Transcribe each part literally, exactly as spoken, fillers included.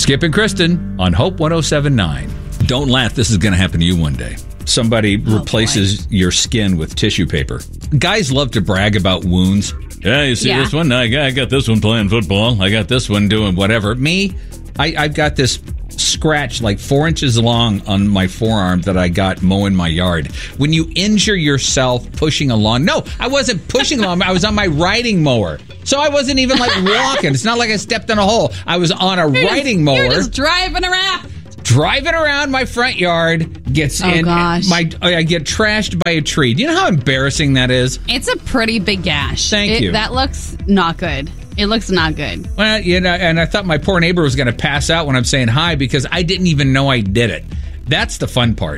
Skip and Kristen on Hope one oh seven point nine. Don't laugh. This is going to happen to you one day. Somebody oh, replaces boy. your skin with tissue paper. Guys love to brag about wounds. Yeah, you see yeah. this one? I got, I got this one playing football. I got this one doing whatever. Me, I, I've got this scratch like four inches long on my forearm that I got mowing my yard. When you injure yourself pushing a lawn, no, I wasn't pushing a lawn. I was on my riding mower. So I wasn't even like walking. It's not like I stepped in a hole. I was on a you're riding just, mower. You're just driving around. Driving around my front yard, gets oh, in. Gosh. My I get trashed by a tree. Do you know how embarrassing that is? It's a pretty big gash. Thank it, you. That looks not good. It looks not good. Well, you know, and I thought my poor neighbor was going to pass out when I'm saying hi because I didn't even know I did it. That's the fun part.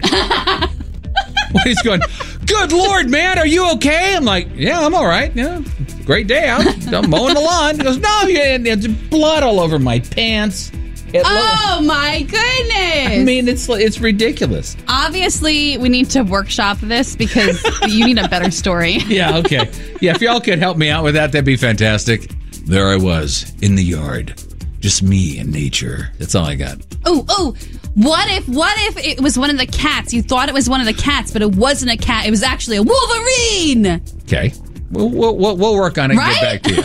He's going, good Lord, man, are you okay? I'm like, yeah, I'm all right. Yeah, great day out. I'm mowing the lawn. He goes, no, there's blood all over my pants. It oh, lo- my goodness. I mean, it's it's ridiculous. Obviously, we need to workshop this because you need a better story. Yeah, okay. Yeah, if y'all could help me out with that, that'd be fantastic. There I was in the yard. Just me and nature. That's all I got. Oh, oh. What if what if it was one of the cats? You thought it was one of the cats, but it wasn't a cat. It was actually a Wolverine. Okay. We'll, we'll, we'll work on it and right? get back to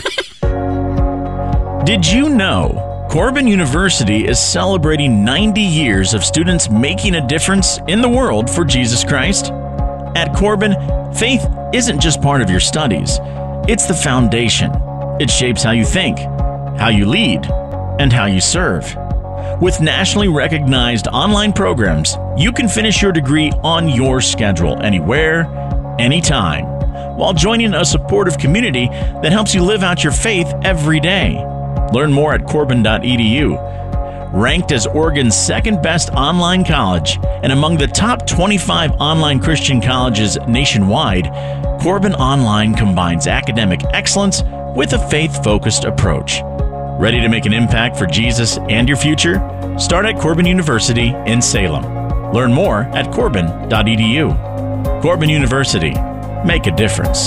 you. Did you know Corbin University is celebrating ninety years of students making a difference in the world for Jesus Christ? At Corbin, faith isn't just part of your studies. It's the foundation. It shapes how you think, how you lead, and how you serve. With nationally recognized online programs, you can finish your degree on your schedule, anywhere, anytime, while joining a supportive community that helps you live out your faith every day. Learn more at corbin dot e d u. Ranked as Oregon's second best online college and among the top twenty-five online Christian colleges nationwide, Corbin Online combines academic excellence with a faith-focused approach. Ready to make an impact for Jesus and your future? Start at Corbin University in Salem. Learn more at corbin dot e d u. Corbin University. Make a difference.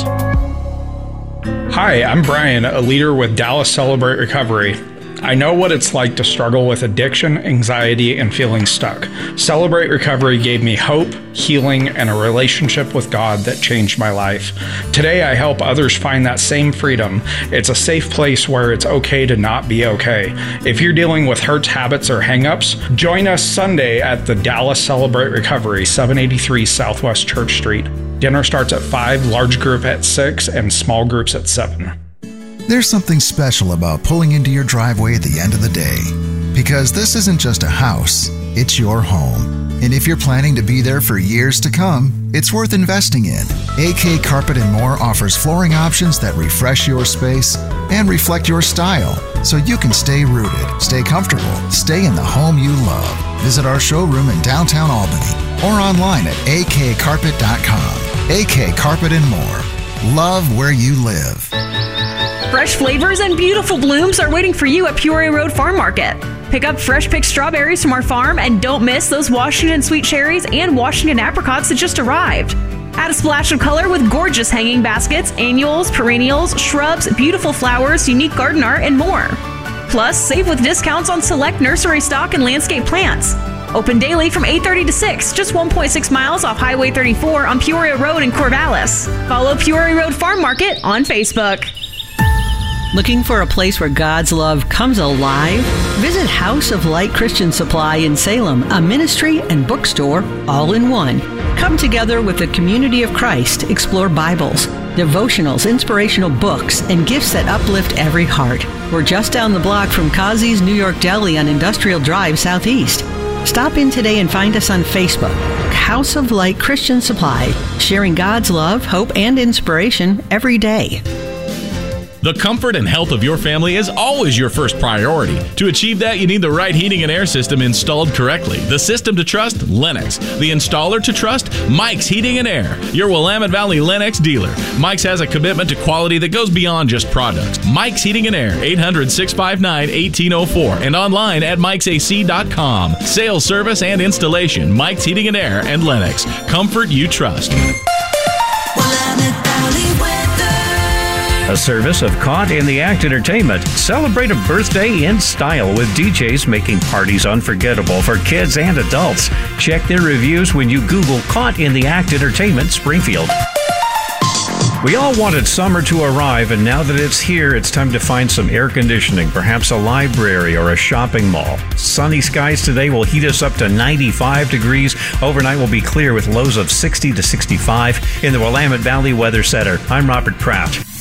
Hi, I'm Brian, a leader with Dallas Celebrate Recovery. I know what it's like to struggle with addiction, anxiety, and feeling stuck. Celebrate Recovery gave me hope, healing, and a relationship with God that changed my life. Today, I help others find that same freedom. It's a safe place where it's okay to not be okay. If you're dealing with hurts, habits, or hang-ups, join us Sunday at the Dallas Celebrate Recovery, seven eighty-three Southwest Church Street. Dinner starts at five, large group at six, and small groups at seven. There's something special about pulling into your driveway at the end of the day. Because this isn't just a house, it's your home. And if you're planning to be there for years to come, it's worth investing in. A K Carpet and More offers flooring options that refresh your space and reflect your style, so you can stay rooted, stay comfortable, stay in the home you love. Visit our showroom in downtown Albany or online at a k carpet dot com. A K Carpet and More. Love where you live. Fresh flavors and beautiful blooms are waiting for you at Peoria Road Farm Market. Pick up fresh picked strawberries from our farm and don't miss those Washington sweet cherries and Washington apricots that just arrived. Add a splash of color with gorgeous hanging baskets, annuals, perennials, shrubs, beautiful flowers, unique garden art, and more. Plus, save with discounts on select nursery stock and landscape plants. Open daily from eight thirty to six, just one point six miles off Highway thirty-four on Peoria Road in Corvallis. Follow Peoria Road Farm Market on Facebook. Looking for a place where God's love comes alive? Visit House of Light Christian Supply in Salem, a ministry and bookstore all in one. Come together with the community of Christ, explore Bibles, devotionals, inspirational books, and gifts that uplift every heart. We're just down the block from Kazi's New York Deli on Industrial Drive Southeast. Stop in today and find us on Facebook. House of Light Christian Supply, sharing God's love, hope, and inspiration every day. The comfort and health of your family is always your first priority. To achieve that, you need the right heating and air system installed correctly. The system to trust? Lennox. The installer to trust? Mike's Heating and Air, your Willamette Valley Lennox dealer. Mike's has a commitment to quality that goes beyond just products. Mike's Heating and Air, eight hundred, six five nine, one eight zero four, and online at mikes a c dot com. Sales, service, and installation. Mike's Heating and Air and Lennox. Comfort you trust. Willamette Valley weather. A service of Caught in the Act Entertainment. Celebrate a birthday in style with D Js making parties unforgettable for kids and adults. Check their reviews when you Google Caught in the Act Entertainment Springfield. We all wanted summer to arrive, and now that it's here, it's time to find some air conditioning, perhaps a library or a shopping mall. Sunny skies today will heat us up to ninety-five degrees. Overnight will be clear with lows of sixty to sixty-five. In the Willamette Valley Weather Center, I'm Robert Pratt.